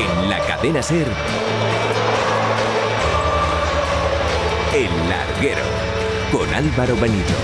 En la cadena SER, El Larguero, con Álvaro Benito.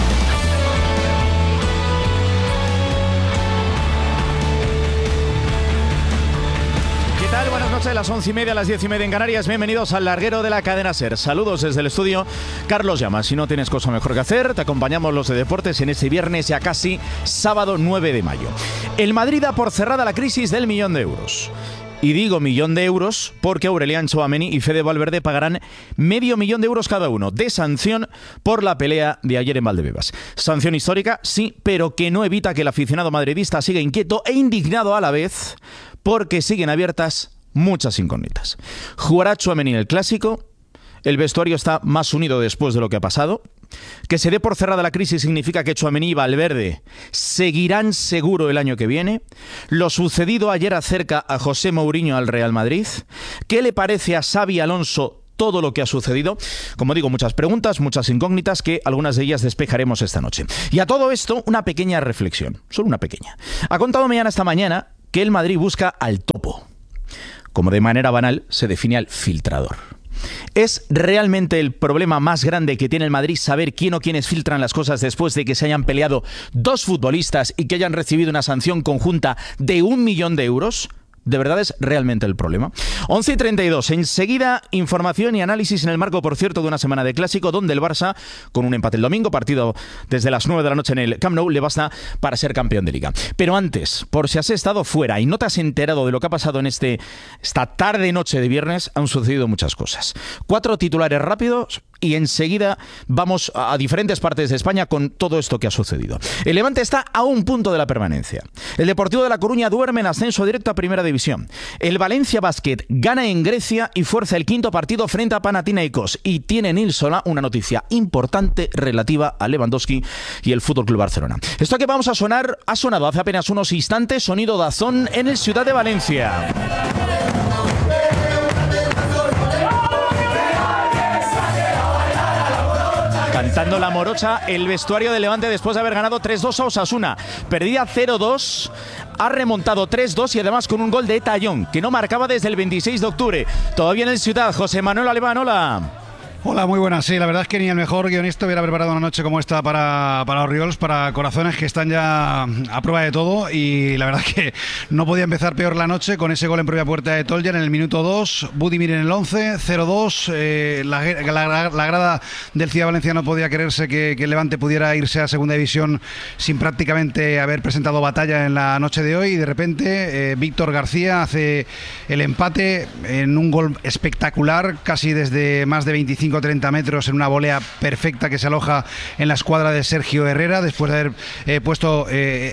Buenas noches, las 11:30, las 10:30 en Canarias. Bienvenidos al Larguero de la cadena SER. Saludos desde el estudio. Carlos Llamas. Si no tienes cosa mejor que hacer, te acompañamos los de deportes en este viernes, ya casi sábado 9 de mayo. El Madrid da por cerrada la crisis del millón de euros. Y digo millón de euros porque Aurelian Tchouaméni y Fede Valverde pagarán $500,000 cada uno de sanción por la pelea de ayer en Valdebebas. Sanción histórica, sí, pero que no evita que el aficionado madridista siga inquieto e indignado a la vez, porque siguen abiertas muchas incógnitas. ¿Jugará Tchouaméni el Clásico? ¿El vestuario está más unido después de lo que ha pasado? ¿Que se dé por cerrada la crisis significa que Tchouaméni y Valverde seguirán seguro el año que viene? ¿Lo sucedido ayer acerca a José Mourinho al Real Madrid? ¿Qué le parece a Xabi Alonso todo lo que ha sucedido? Como digo, muchas preguntas, muchas incógnitas, que algunas de ellas despejaremos esta noche. Y a todo esto, una pequeña reflexión, solo una pequeña. Ha contado Millán esta mañana que el Madrid busca al topo. Como de manera banal se define al filtrador. ¿Es realmente el problema más grande que tiene el Madrid saber quién o quiénes filtran las cosas después de que se hayan peleado dos futbolistas y que hayan recibido una sanción conjunta de €1.000.000? ¿De verdad es realmente el problema? 11:32. Enseguida, información y análisis en el marco, por cierto, de una semana de Clásico donde el Barça, con un empate el domingo, partido desde las 9 de la noche en el Camp Nou, le basta para ser campeón de Liga. Pero antes, por si has estado fuera y no te has enterado de lo que ha pasado en esta tarde-noche de viernes, han sucedido muchas cosas. 4 titulares rápidos y enseguida vamos a diferentes partes de España con todo esto que ha sucedido. El Levante está a un punto de la permanencia. El Deportivo de La Coruña duerme en ascenso directo a Primera División. El Valencia Basket gana en Grecia y fuerza el quinto partido frente a Panathinaikos. Y tiene en Ilsola una noticia importante relativa a Lewandowski y el FC Barcelona. Esto que vamos a sonar ha sonado hace apenas unos instantes, sonido Dazón en el Ciudad de Valencia. Cantando la morocha, el vestuario de Levante después de haber ganado 3-2 a Osasuna. Perdía 0-2, ha remontado 3-2 y además con un gol de Tallón, que no marcaba desde el 26 de octubre. Todavía en el Ciudad, José Manuel Alemán, hola. Hola, muy buenas. Sí, la verdad es que ni el mejor guionista hubiera preparado una noche como esta para Orriols, para corazones que están ya a prueba de todo, y la verdad es que no podía empezar peor la noche con ese gol en propia puerta de Toljan en el minuto 2, Budimir en el 11, 0-2, la grada del Ciudad Valencia no podía creerse que el Levante pudiera irse a Segunda División sin prácticamente haber presentado batalla en la noche de hoy, y de repente Víctor García hace el empate en un gol espectacular, casi desde más de 25 30 metros, en una volea perfecta que se aloja en la escuadra de Sergio Herrera después de haber puesto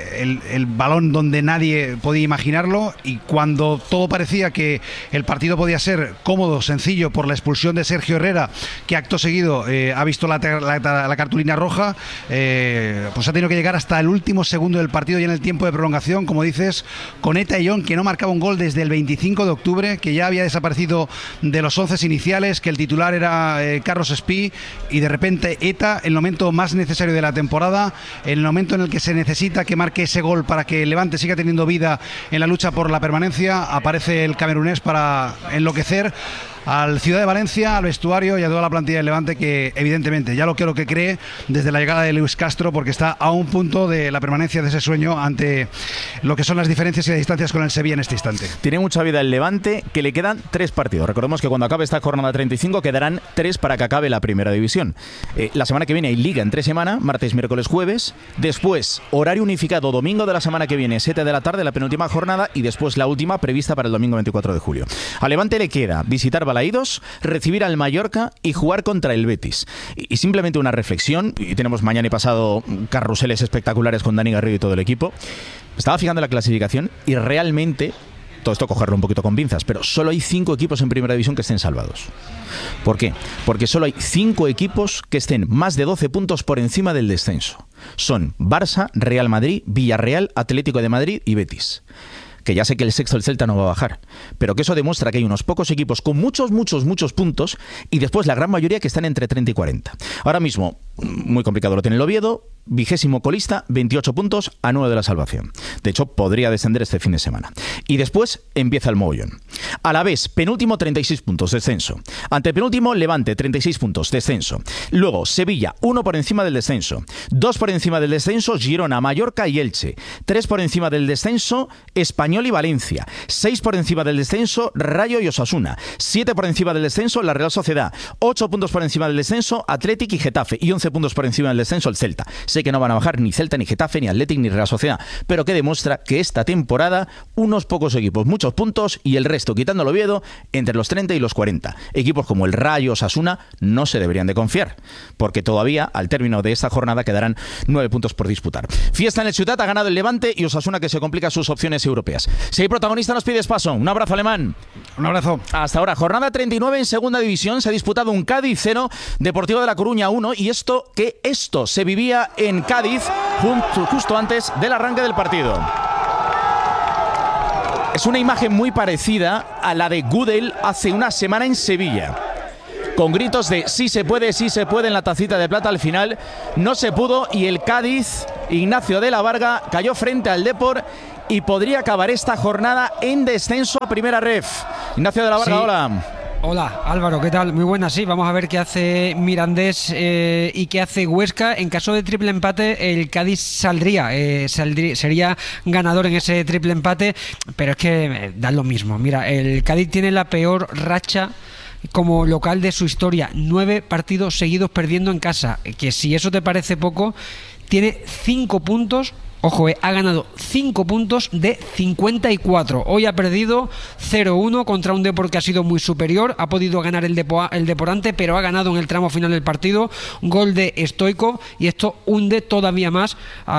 el balón donde nadie podía imaginarlo, y cuando todo parecía que el partido podía ser cómodo, sencillo, por la expulsión de Sergio Herrera, que acto seguido ha visto la cartulina roja, pues ha tenido que llegar hasta el último segundo del partido y en el tiempo de prolongación, como dices, con Tallón, que no marcaba un gol desde el 25 de octubre, que ya había desaparecido de los 11 iniciales, que el titular era Carlos Espí, y de repente Eta, en el momento más necesario de la temporada, en el momento en el que se necesita que marque ese gol para que el Levante siga teniendo vida en la lucha por la permanencia, aparece el camerunés para enloquecer al Ciudad de Valencia, al vestuario y a toda la plantilla del Levante, que evidentemente ya lo que cree desde la llegada de Luis Castro, porque está a un punto de la permanencia de ese sueño ante lo que son las diferencias y las distancias con el Sevilla en este instante. Tiene mucha vida el Levante, que le quedan 3 partidos. Recordemos que cuando acabe esta jornada 35 quedarán 3 para que acabe la Primera División. La semana que viene hay Liga en 3 semanas, martes, miércoles, jueves. Después, horario unificado, domingo de la semana que viene, 7 de la tarde, la penúltima jornada, y después la última prevista para el domingo 24 de julio. Al Levante le queda visitar Balaídos, recibir al Mallorca y jugar contra el Betis. Y simplemente una reflexión, y tenemos mañana y pasado carruseles espectaculares con Dani Garrido y todo el equipo. Estaba fijando la clasificación y realmente, todo esto cogerlo un poquito con pinzas, pero solo hay 5 equipos en Primera División que estén salvados. ¿Por qué? Porque solo hay 5 equipos que estén más de 12 puntos por encima del descenso. Son Barça, Real Madrid, Villarreal, Atlético de Madrid y Betis. Que ya sé que el sexto, el Celta, no va a bajar, pero que eso demuestra que hay unos pocos equipos con muchos puntos, y después la gran mayoría que están entre 30 y 40. Ahora mismo, muy complicado lo tiene el Oviedo, vigésimo colista, 28 puntos a 9 de la salvación. De hecho, podría descender este fin de semana. Y después empieza el mogollón. Alavés, penúltimo, 36 puntos, descenso. Antepenúltimo, Levante, 36 puntos, descenso. Luego, Sevilla, 1 por encima del descenso. 2 por encima del descenso, Girona, Mallorca y Elche. 3 por encima del descenso, Español y Valencia. 6 por encima del descenso, Rayo y Osasuna. 7 por encima del descenso, la Real Sociedad. 8 puntos por encima del descenso, Athletic y Getafe. Y 11 puntos por encima del descenso, el Celta. Sé que no van a bajar ni Celta, ni Getafe, ni Athletic, ni Real Sociedad, pero que demuestra que esta temporada unos pocos equipos, muchos puntos, y el resto, quitando el Oviedo, entre los 30 y los 40. Equipos como el Rayo, Osasuna, no se deberían de confiar, porque todavía, al término de esta jornada, quedarán 9 puntos por disputar. Fiesta en el Ciutat, ha ganado el Levante y Osasuna, que se complica sus opciones europeas. Si hay protagonista, nos pides paso. Un abrazo, Alemán. Un abrazo. Hasta ahora, jornada 39 en segunda división. Se ha disputado un Cádiz 0, Deportivo de La Coruña 1, y esto se vivía en Cádiz justo antes del arranque del partido. Es una imagen muy parecida a la de Gudel hace una semana en Sevilla, con gritos de sí se puede en la tacita de plata. Al final no se pudo y el Cádiz, Ignacio de la Varga, cayó frente al Depor y podría acabar esta jornada en descenso a primera ref. Ignacio de la Varga, sí. Hola. Hola Álvaro, ¿qué tal? Muy buena, sí. Vamos a ver qué hace Mirandés y qué hace Huesca. En caso de triple empate, el Cádiz sería ganador en ese triple empate, pero es que da lo mismo. Mira, el Cádiz tiene la peor racha como local de su historia, 9 partidos seguidos perdiendo en casa, que si eso te parece poco, tiene 5 puntos. Ojo, ha ganado 5 puntos de 54. Hoy ha perdido 0-1 contra un Depor que ha sido muy superior. Ha podido ganar el Deporante, pero ha ganado en el tramo final del partido. Gol de Stoico, y esto hunde todavía más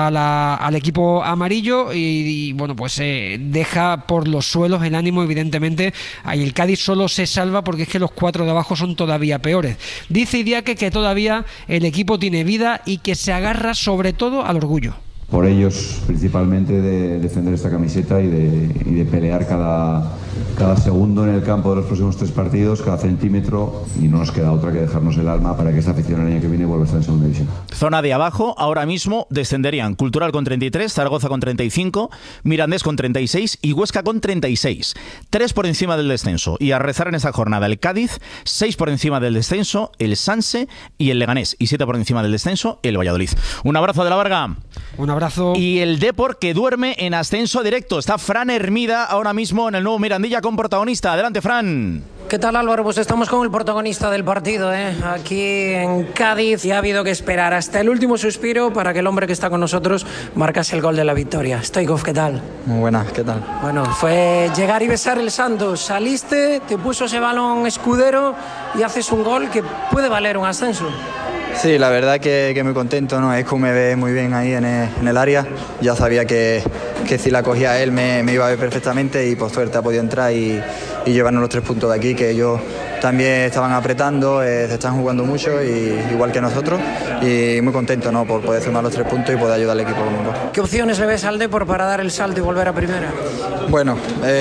al equipo amarillo y bueno, pues deja por los suelos el ánimo, evidentemente. Ahí el Cádiz solo se salva porque es que los 4 de abajo son todavía peores. Dice Idiáque que todavía el equipo tiene vida y que se agarra sobre todo al orgullo. Por ellos principalmente, de defender esta camiseta y de pelear cada segundo en el campo de los próximos 3 partidos, cada centímetro, y no nos queda otra que dejarnos el alma para que esta afición el año que viene vuelva a estar en segunda división. Zona de abajo, ahora mismo descenderían Cultural con 33, Zaragoza con 35, Mirandés con 36 y Huesca con 36. 3 por encima del descenso, y a rezar en esta jornada el Cádiz, 6 por encima del descenso el Sanse y el Leganés, y 7 por encima del descenso el Valladolid. Un abrazo de la Varga. Un abrazo. Y el Depor, que duerme en ascenso directo. Está Fran Hermida ahora mismo en el nuevo Mirandilla con protagonista. Adelante, Fran. ¿Qué tal, Álvaro? Pues estamos con el protagonista del partido, aquí en Cádiz, y ha habido que esperar hasta el último suspiro para que el hombre que está con nosotros marcase el gol de la victoria. Stoichkov, ¿qué tal? Muy buenas, ¿qué tal? Bueno, fue llegar y besar el santo. Saliste, te puso ese balón Escudero y haces un gol que puede valer un ascenso. Sí, la verdad que muy contento, ¿no? Escu me ve muy bien ahí en el área. Ya sabía que si la cogía él me iba a ver perfectamente, y por suerte ha podido entrar y llevarnos los 3 puntos de aquí, que ellos también estaban apretando, se están jugando mucho, igual que nosotros, y muy contento, ¿no? Por poder sumar los 3 puntos y poder ayudar al equipo con un gol. ¿Qué opciones le ves al Depor para dar el salto y volver a primera? Bueno,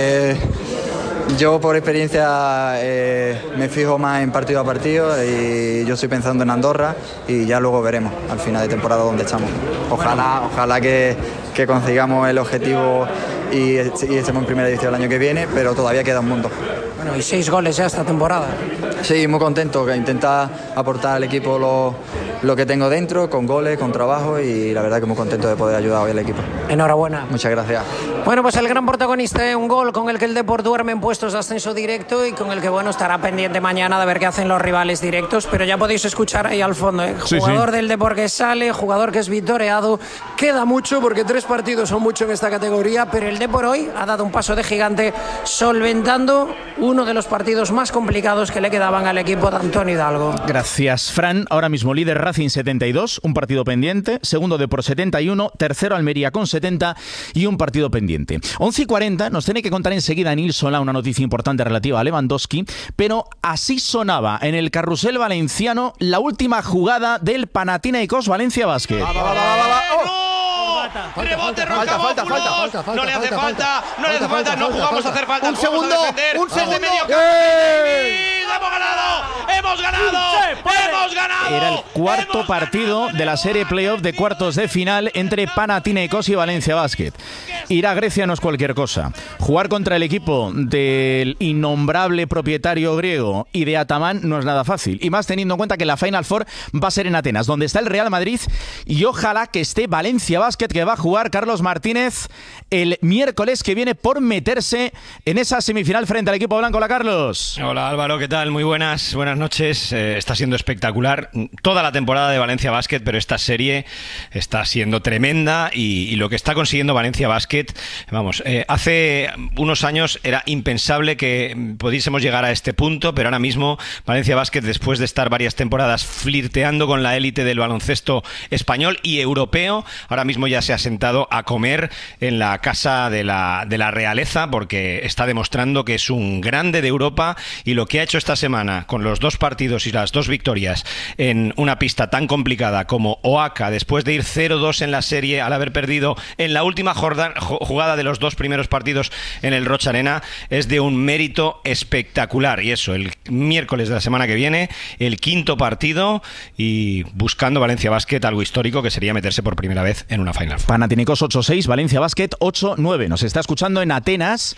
yo por experiencia me fijo más en partido a partido, y yo estoy pensando en Andorra, y ya luego veremos al final de temporada dónde estamos. Ojalá que consigamos el objetivo y estemos en primera división el año que viene, pero todavía queda un mundo. Bueno, y 6 goles ya esta temporada. Sí, muy contento, que intentar aportar al equipo lo que tengo dentro, con goles, con trabajo, y la verdad que muy contento de poder ayudar hoy al equipo. Enhorabuena. Muchas gracias. Bueno, pues el gran protagonista, un gol con el que el Depor duerme en puestos de ascenso directo, y con el que, bueno, estará pendiente mañana de ver qué hacen los rivales directos, pero ya podéis escuchar ahí al fondo, jugador del Depor que sale, jugador que es vitoreado. Queda mucho porque 3 partidos son mucho en esta categoría, pero el Depor hoy ha dado un paso de gigante, solventando uno de los partidos más complicados que le quedaban al equipo de Antonio Hidalgo. Gracias, Fran. Ahora mismo líder Racing 72, un partido pendiente. Segundo Depor 71, tercero Almería con 70 y un partido pendiente. 11:40, nos tiene que contar enseguida Nil Solá una noticia importante relativa a Lewandowski, pero así sonaba en el carrusel valenciano la última jugada del Panathinaikos Valencia Basket. Rebote, Roca, no le hace falta, no jugamos a hacer falta. Un segundo, un segundo. hemos ganado, hemos ganado, hemos ganado. Era el cuarto partido de la serie playoff de cuartos de final entre Panathinaikos y Valencia Basket. Ir a Grecia no es cualquier cosa. Jugar contra el equipo del innombrable propietario griego y de Ataman no es nada fácil. Y más teniendo en cuenta que la Final Four va a ser en Atenas, donde está el Real Madrid, y ojalá que esté Valencia Basket, que va a jugar Carlos Martínez el miércoles que viene por meterse en esa semifinal frente al equipo blanco. Hola, Carlos. Hola, Álvaro, ¿qué tal? Muy buenas noches. Está siendo espectacular toda la temporada de Valencia Basket, pero esta serie está siendo tremenda y lo que está consiguiendo Valencia Basket, vamos, hace unos años era impensable que pudiésemos llegar a este punto, pero ahora mismo Valencia Basket, después de estar varias temporadas flirteando con la élite del baloncesto español y europeo, ahora mismo ya se ha sentado a comer en la casa de la realeza, porque está demostrando que es un grande de Europa, y lo que ha hecho esta semana con los 2 partidos y las 2 victorias en una pista tan complicada como Oaxaca, después de ir 0-2 en la serie al haber perdido en la última jugada de los 2 primeros partidos en el Roch Arena, es de un mérito espectacular. Y eso, el miércoles de la semana que viene, el 5º partido, y buscando Valencia Basket algo histórico, que sería meterse por primera vez en una Final Four. Panathinaikos 8-6, Valencia Basket 8-9. Nos está escuchando en Atenas,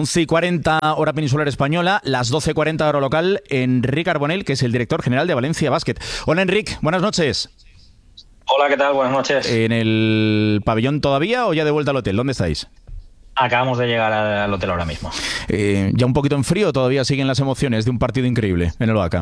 11:40 hora peninsular española, las 12:40 hora local, Enric Arbonell, que es el director general de Valencia Basket. Hola, Enric, buenas noches. Hola, ¿qué tal? Buenas noches. ¿En el pabellón todavía o ya de vuelta al hotel? ¿Dónde estáis? Acabamos de llegar al hotel ahora mismo. ¿Ya un poquito en frío? ¿Todavía siguen las emociones de un partido increíble en el Oaxaca?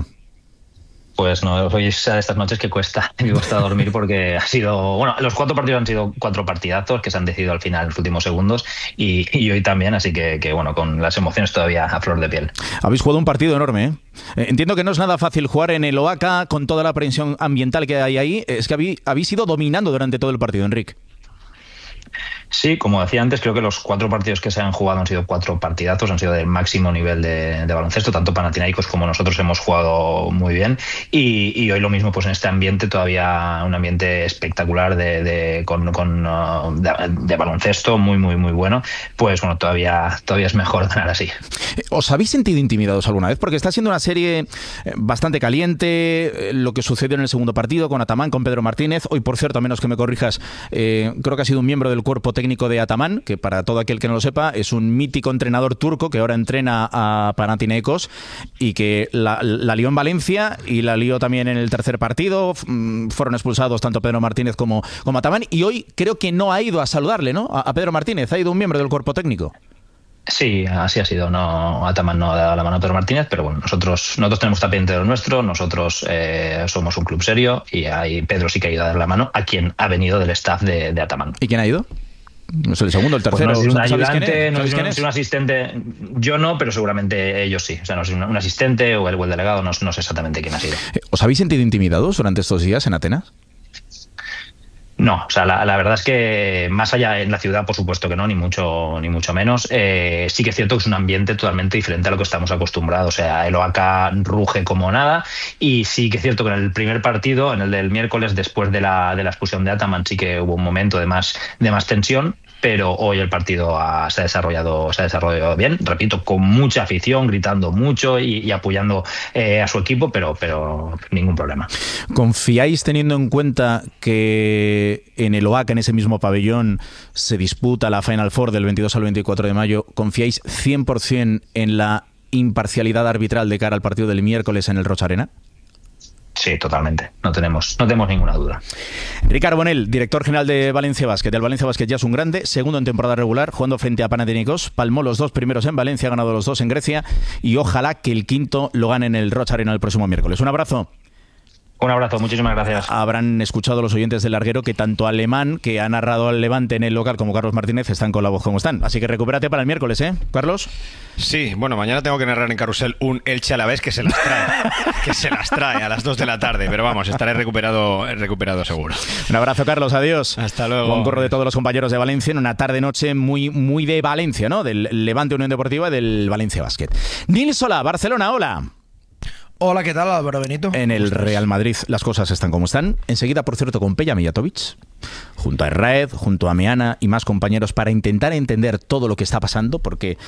Pues no, hoy es de estas noches que cuesta dormir, porque ha sido... Bueno, los 4 partidos han sido 4 partidazos que se han decidido al final en los últimos segundos, y hoy también, así que bueno, con las emociones todavía a flor de piel. Habéis jugado un partido enorme, ¿eh? Entiendo que no es nada fácil jugar en el Oaxaca con toda la presión ambiental que hay ahí. Es que habéis ido dominando durante todo el partido, Enric. Sí, como decía antes, creo que los 4 partidos que se han jugado han sido 4 partidazos, han sido del máximo nivel de baloncesto. Tanto Panathinaikos como nosotros hemos jugado muy bien, y hoy lo mismo, pues en este ambiente, todavía un ambiente espectacular de baloncesto, muy bueno. Pues bueno, todavía es mejor ganar así. ¿Os habéis sentido intimidados alguna vez? Porque está siendo una serie bastante caliente, lo que sucedió en el segundo partido con Ataman, con Pedro Martínez. Hoy, por cierto, a menos que me corrijas, creo que ha sido un miembro del cuerpo técnico de Ataman, que para todo aquel que no lo sepa es un mítico entrenador turco que ahora entrena a Panathinaikos, y que la lió en Valencia y la lió también en el tercer partido. Fueron expulsados tanto Pedro Martínez como Ataman, y hoy creo que no ha ido a saludarle, ¿no? A Pedro Martínez, ha ido un miembro del cuerpo técnico. Sí, así ha sido. No, Ataman no ha dado la mano a Pedro Martínez, pero bueno, nosotros tenemos pendiente de lo nuestro. Nosotros somos un club serio, y ahí Pedro sí que ha ido a dar la mano a quien ha venido del staff de Ataman. ¿Y quién ha ido? No sé, el segundo, el tercero. Pues no es un ayudante, no es un asistente. Yo no, pero seguramente ellos sí. O sea, no es un asistente o el delegado, no sé exactamente quién ha sido. ¿Os habéis sentido intimidados durante estos días en Atenas? No, o sea, la verdad es que más allá en la ciudad, por supuesto que no, ni mucho menos. Sí que es cierto que es un ambiente totalmente diferente a lo que estamos acostumbrados. O sea, el Oaxaca ruge como nada, y sí que es cierto que en el primer partido, en el del miércoles, después de la expulsión de Ataman, sí que hubo un momento de más tensión. Pero hoy el partido se ha desarrollado bien, repito, con mucha afición, gritando mucho y apoyando a su equipo, pero ningún problema. ¿Confiáis, teniendo en cuenta que en el Oaxaca, en ese mismo pabellón, se disputa la Final Four del 22 al 24 de mayo, confiáis 100% en la imparcialidad arbitral de cara al partido del miércoles en el Roch Arena? Sí, totalmente. No tenemos ninguna duda. Enric Arbonell, director general de Valencia Basket. El Valencia Basket ya es un grande, segundo en temporada regular, jugando frente a Panathinaikos. Palmó los 2 primeros en Valencia, ha ganado los 2 en Grecia, y ojalá que el 5º lo gane en el Roch Arena el próximo miércoles. Un abrazo. Un abrazo, muchísimas gracias. Habrán escuchado los oyentes del Larguero que tanto Alemán, que ha narrado al Levante en el local, como Carlos Martínez están con la voz como están. Así que recupérate para el miércoles, ¿eh, Carlos? Sí, bueno, mañana tengo que narrar en Carrusel un Elche Alavés que se las trae a las 2 de la tarde, pero vamos, estaré recuperado seguro. Un abrazo, Carlos, adiós. Hasta luego. Con corro de todos los compañeros de Valencia en una tarde-noche muy de Valencia, ¿no? Del Levante Unión Deportiva y del Valencia Basket. Nils Solà, Barcelona, hola. Hola, ¿qué tal, Álvaro Benito? En el Real Madrid las cosas están como están. Enseguida, por cierto, con Peja Mijatovic, junto a Raed, junto a Meana y más compañeros, para intentar entender todo lo que está pasando, porque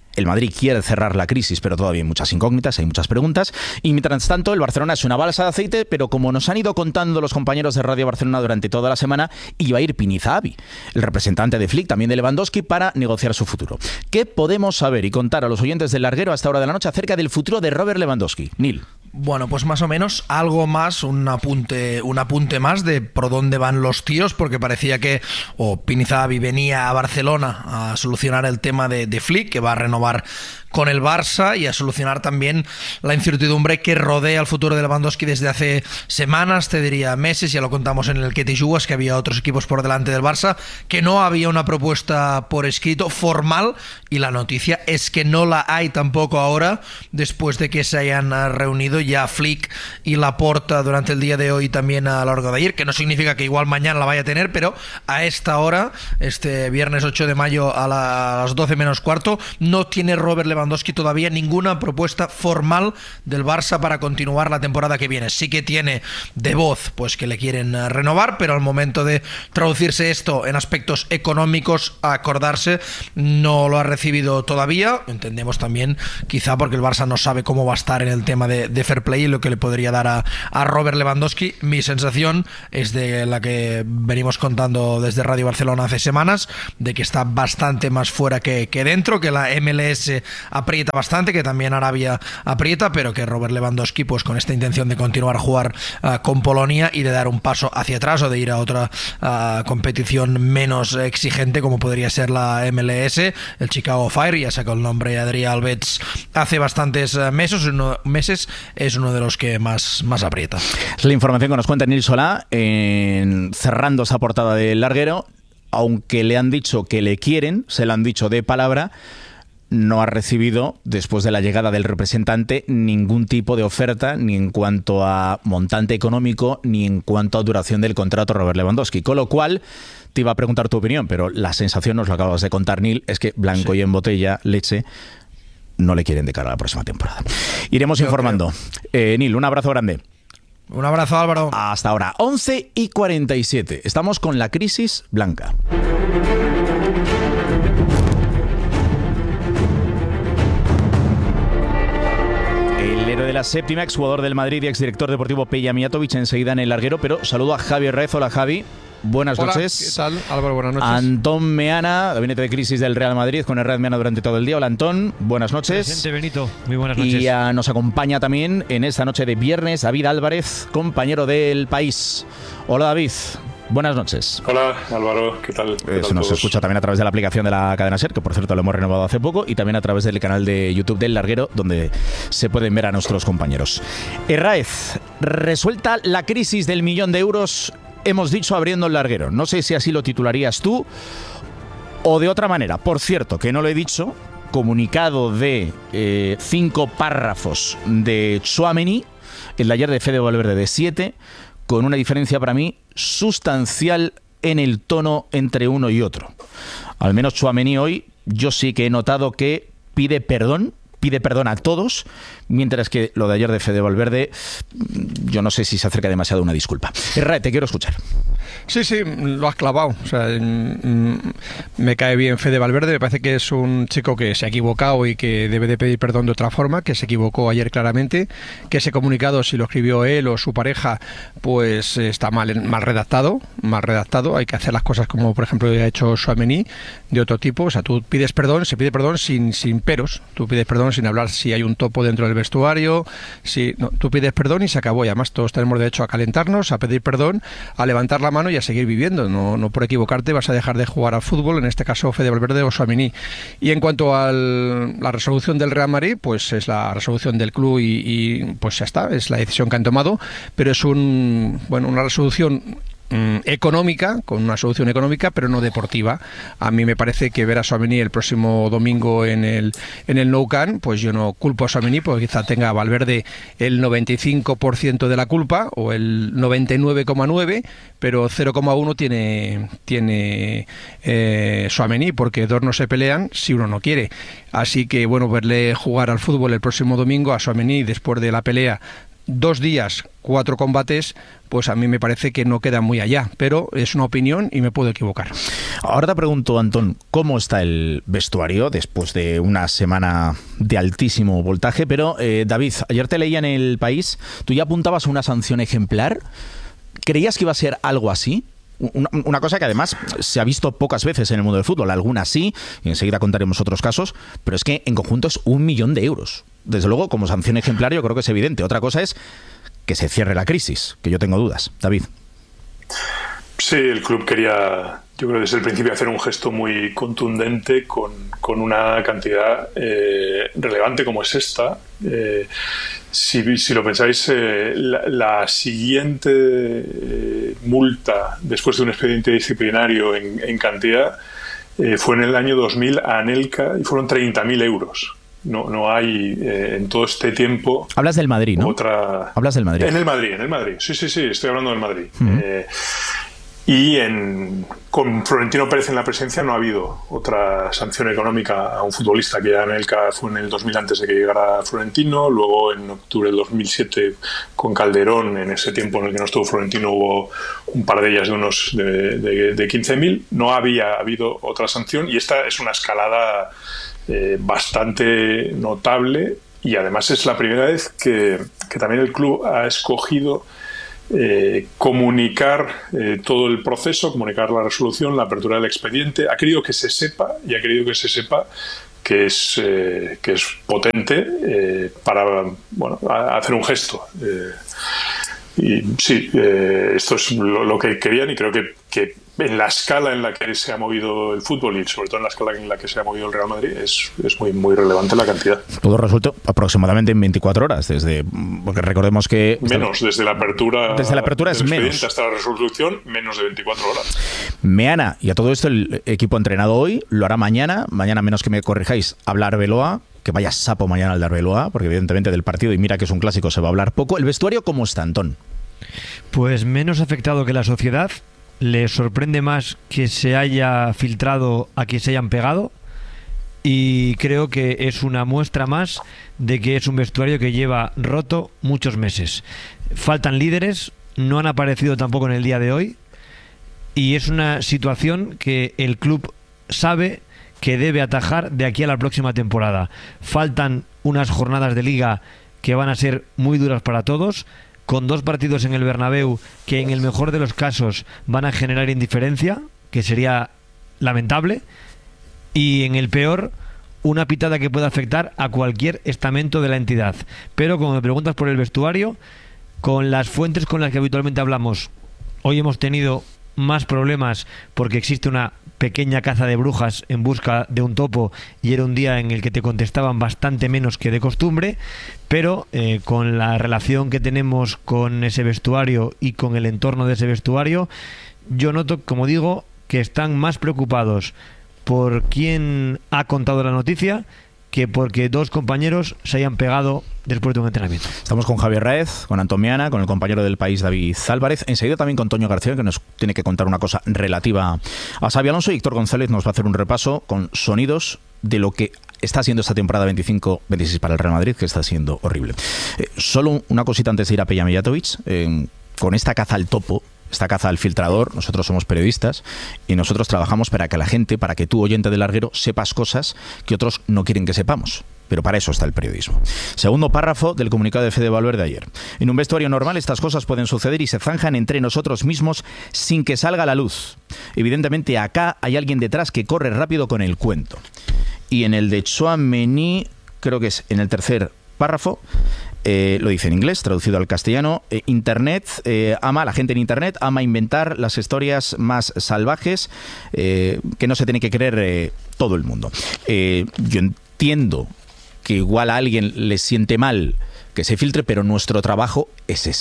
El Madrid quiere cerrar la crisis, pero todavía hay muchas incógnitas, hay muchas preguntas. Y mientras tanto, el Barcelona es una balsa de aceite, pero como nos han ido contando los compañeros de Radio Barcelona durante toda la semana, iba a ir Pinizahavi, el representante de Flick, también de Lewandowski, para negociar su futuro. ¿Qué podemos saber y contar a los oyentes del Larguero a esta hora de la noche acerca del futuro de Robert Lewandowski? Neil. Bueno, pues más o menos algo más, un apunte más de por dónde van los tiros, porque parecía que Pinizahavi venía a Barcelona a solucionar el tema de Flick, que va a renovar con el Barça, y a solucionar también la incertidumbre que rodea el futuro de Lewandowski desde hace semanas, te diría meses. Ya lo contamos en el Que Jugues, que había otros equipos por delante del Barça, que no había una propuesta por escrito formal, y la noticia es que no la hay tampoco ahora, después de que se hayan reunido ya Flick y Laporta durante el día de hoy, también a lo largo de ayer, que no significa que igual mañana la vaya a tener, pero a esta hora, este viernes 8 de mayo a las 12 menos cuarto, no tiene Robert Lewandowski todavía ninguna propuesta formal del Barça para continuar la temporada que viene. Sí que tiene de voz pues que le quieren renovar, pero al momento de traducirse esto en aspectos económicos, a acordarse, no lo ha recibido todavía. Entendemos también quizá porque el Barça no sabe cómo va a estar en el tema de fair play y lo que le podría dar a Robert Lewandowski. Mi sensación es de la que venimos contando desde Radio Barcelona hace semanas, de que está bastante más fuera que dentro, que la MLS aprieta bastante, que también Arabia aprieta, pero que Robert Lewandowski, pues con esta intención de continuar a jugar con Polonia y de dar un paso hacia atrás, o de ir a otra competición menos exigente como podría ser la MLS, el Chicago Fire, ya sacó el nombre Adrià Alves hace bastantes meses, es uno de los que más aprieta. Es la información que nos cuenta Nil Solá cerrando esa portada del Larguero. Aunque le han dicho que le quieren, se lo han dicho de palabra, no ha recibido, después de la llegada del representante, ningún tipo de oferta, ni en cuanto a montante económico, ni en cuanto a duración del contrato Robert Lewandowski. Con lo cual, te iba a preguntar tu opinión, pero la sensación, nos lo acabas de contar, Neil, es que blanco y en botella, leche, no le quieren de cara a la próxima temporada. Iremos informando. Neil, un abrazo grande. Un abrazo, Álvaro. Hasta ahora, 11:47. Estamos con la crisis blanca. El héroe de la séptima, exjugador del Madrid y exdirector deportivo Peja Mijatovic, enseguida en el Larguero, pero saludo a Javi Herrez. Hola, Javi. Buenas noches. ¿Qué tal, Álvaro? Buenas noches. Antón Meana, gabinete de crisis del Real Madrid, con el Red Meana durante todo el día. Hola, Antón. Buenas noches. Presente, Benito. Muy buenas noches. Y nos acompaña también en esta noche de viernes David Álvarez, compañero del País. Hola, David. Buenas noches. Hola, Álvaro. ¿Qué tal? Se nos escucha también a través de la aplicación de la cadena SER, que por cierto lo hemos renovado hace poco, y también a través del canal de YouTube del Larguero, donde se pueden ver a nuestros compañeros. Herráez, resuelta la crisis del €1.000.000, hemos dicho abriendo el Larguero. No sé si así lo titularías tú o de otra manera. Por cierto, que no lo he dicho, comunicado de 5 párrafos de Tchouaméni, el de ayer de Fede Valverde de 7, con una diferencia para mí sustancial en el tono entre uno y otro. Al menos Tchouaméni hoy, yo sí que he notado que pide perdón a todos, mientras que lo de ayer de Fede Valverde, yo no sé si se acerca demasiado a una disculpa. Herrera, te quiero escuchar. Sí, lo has clavado. O sea, me cae bien Fede Valverde, me parece que es un chico que se ha equivocado y que debe de pedir perdón de otra forma, que se equivocó ayer claramente, que ese comunicado, si lo escribió él o su pareja, pues está mal redactado, hay que hacer las cosas como por ejemplo ha hecho Tchouaméni, de otro tipo. O sea, tú pides perdón, se pide perdón sin peros, tú pides perdón sin hablar si hay un topo dentro del vestuario, tú pides perdón y se acabó. Y además todos tenemos derecho a calentarnos, a pedir perdón, a levantar la mano y a seguir viviendo. No por equivocarte vas a dejar de jugar al fútbol, en este caso Fede Valverde o Tchouaméni. Y en cuanto a la resolución del Real Madrid, pues es la resolución del club y pues ya está, es la decisión que han tomado, pero es una resolución económica, con una solución económica, pero no deportiva. A mí me parece que ver a Tchouaméni el próximo domingo en el Nou Camp, pues yo no culpo a Tchouaméni, porque quizá tenga a Valverde el 95% de la culpa o el 99,9%, pero 0,1 tiene Tchouaméni, porque dos no se pelean si uno no quiere. Así que verle jugar al fútbol el próximo domingo a Tchouaméni después de la pelea 2 días, 4 combates, pues a mí me parece que no queda muy allá, pero es una opinión y me puedo equivocar. Ahora te pregunto, Antón, ¿cómo está el vestuario después de una semana de altísimo voltaje? Pero, David, ayer te leía en El País, tú ya apuntabas a una sanción ejemplar. ¿Creías que iba a ser algo así? Una cosa que además se ha visto pocas veces en el mundo del fútbol, algunas sí, y enseguida contaremos otros casos, pero es que en conjunto es 1 millón de euros. Desde luego, como sanción ejemplar yo creo que es evidente. Otra cosa es que se cierre la crisis, que yo tengo dudas. David. Sí, el club quería, yo creo desde el principio, hacer un gesto muy contundente con una cantidad relevante como es esta. Si lo pensáis, la siguiente multa después de un expediente disciplinario en cantidad fue en el año 2000 a Anelka y fueron 30.000 euros. No hay en todo este tiempo. Hablas del Madrid, ¿no? Hablas del Madrid. En el Madrid. Sí, estoy hablando del Madrid. Con Florentino Pérez en la presidencia no ha habido otra sanción económica a un futbolista, que ya Anelka fue en el 2000 antes de que llegara Florentino, luego en octubre del 2007 con Calderón, en ese tiempo en el que no estuvo Florentino hubo un par de ellas de unos de 15.000, no había habido otra sanción y esta es una escalada bastante notable y además es la primera vez que también el club ha escogido comunicar todo el proceso, comunicar la resolución, la apertura del expediente. Ha querido que se sepa que es potente para hacer un gesto. Y sí, esto es lo que querían y creo que en la escala en la que se ha movido el fútbol y sobre todo en la escala en la que se ha movido el Real Madrid es muy, muy relevante la cantidad. Todo resuelto aproximadamente en 24 horas, porque recordemos que... Menos, desde la apertura es menos. Hasta la resolución, menos de 24 horas. Meana, y a todo esto el equipo entrenado hoy, lo hará mañana, menos que me corrijáis, habla Arbeloa, que vaya sapo mañana al de Arbeloa, porque evidentemente del partido, y mira que es un clásico, se va a hablar poco. ¿El vestuario cómo está, Antón? Pues menos afectado que la sociedad. Le sorprende más que se haya filtrado a que se hayan pegado y creo que es una muestra más de que es un vestuario que lleva roto muchos meses. Faltan líderes, no han aparecido tampoco en el día de hoy y es una situación que el club sabe que debe atajar de aquí a la próxima temporada. Faltan unas jornadas de liga que van a ser muy duras para todos, con 2 partidos en el Bernabéu que en el mejor de los casos van a generar indiferencia, que sería lamentable, y en el peor, una pitada que pueda afectar a cualquier estamento de la entidad. Pero como me preguntas por el vestuario, con las fuentes con las que habitualmente hablamos, hoy hemos tenido más problemas porque existe una pequeña caza de brujas en busca de un topo y era un día en el que te contestaban bastante menos que de costumbre, pero con la relación que tenemos con ese vestuario y con el entorno de ese vestuario, yo noto, como digo, que están más preocupados por quién ha contado la noticia que porque 2 compañeros se hayan pegado después de un entrenamiento. Estamos con Javier Raez, con Antón Meana, con el compañero del País David Álvarez, enseguida también con Toño García, que nos tiene que contar una cosa relativa a Xabi Alonso, y Héctor González nos va a hacer un repaso con sonidos de lo que está siendo esta temporada 25-26 para el Real Madrid, que está siendo horrible. Solo una cosita antes de ir a Peja Mijatovic, con esta caza al topo, esta caza al filtrador, nosotros somos periodistas y nosotros trabajamos para que la gente, para que tú, oyente del larguero, sepas cosas que otros no quieren que sepamos. Pero para eso está el periodismo. Segundo párrafo del comunicado de Fede Valverde ayer. En un vestuario normal estas cosas pueden suceder y se zanjan entre nosotros mismos sin que salga a la luz. Evidentemente acá hay alguien detrás que corre rápido con el cuento. Y en el de Tchouaméni, creo que es en el tercer párrafo, lo dice en inglés, traducido al castellano. Internet, la gente en Internet ama inventar las historias más salvajes que no se tiene que creer todo el mundo. Yo entiendo que igual a alguien le siente mal que se filtre, pero nuestro trabajo es ese.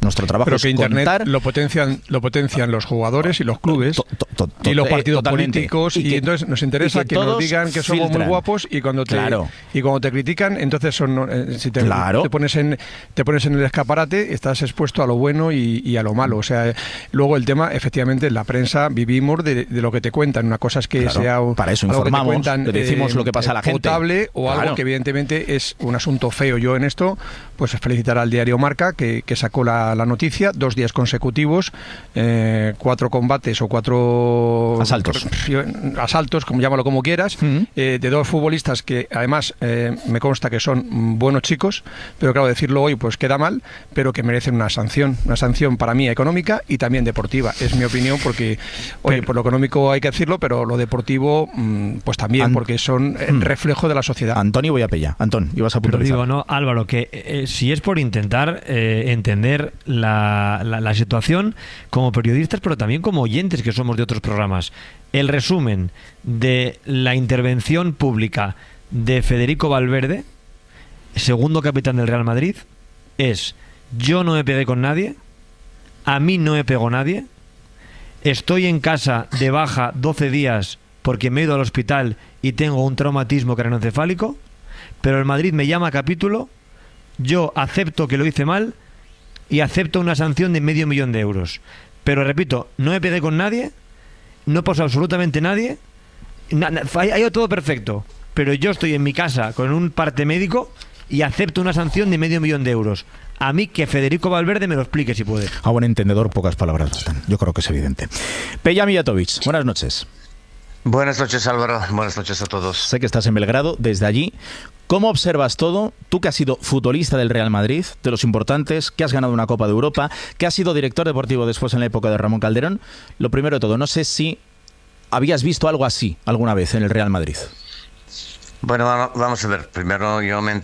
Nuestro trabajo pero es que Internet contar... lo potencian los jugadores y los clubes y los partidos políticos, y entonces nos interesa que nos digan que somos muy guapos, y cuando te critican, entonces si te pones en el escaparate, estás expuesto a lo bueno y a lo malo. O sea, luego el tema, efectivamente, en la prensa vivimos de lo que te cuentan. Una cosa es que sea para eso informamos, le decimos lo que pasa a la gente, potable, o algo que evidentemente es un asunto feo. Yo en esto, pues felicitar al diario Marca, que sacó la noticia, 2 días consecutivos, 4 combates o 4 asaltos, como llámalo como quieras, de 2 futbolistas que además me consta que son buenos chicos, pero claro, decirlo hoy pues queda mal, pero que merecen una sanción para mí económica y también deportiva. Es mi opinión, porque por lo económico hay que decirlo, pero lo deportivo pues también, porque son reflejo de la sociedad. Antonio, voy a pellar. Antón, ibas a puntualizar. Pero digo, no, Álvaro, que si es por intentar entender la situación como periodistas, pero también como oyentes que somos de otros programas. El resumen de la intervención pública de Federico Valverde, segundo capitán del Real Madrid, es: yo no me pegué con nadie, a mí no me pegó nadie, estoy en casa de baja 12 días porque me he ido al hospital y tengo un traumatismo craneoencefálico, pero el Madrid me llama a capítulo, yo acepto que lo hice mal y acepto una sanción de $500,000 de euros. Pero repito, no me pegué con nadie, no pasó absolutamente nadie, ha ido todo perfecto, pero yo estoy en mi casa con un parte médico y acepto una sanción de $500,000 de euros. A mí que Federico Valverde me lo explique si puede. A buen entendedor, pocas palabras bastan. Yo creo que es evidente. Peja Mijatovic, buenas noches. Buenas noches, Álvaro. Buenas noches a todos. Sé que estás en Belgrado, desde allí. ¿Cómo observas todo? Tú, que has sido futbolista del Real Madrid, de los importantes, que has ganado una Copa de Europa, que has sido director deportivo después en la época de Ramón Calderón. Lo primero de todo, no sé si habías visto algo así alguna vez en el Real Madrid. Bueno, vamos a ver. Primero yo me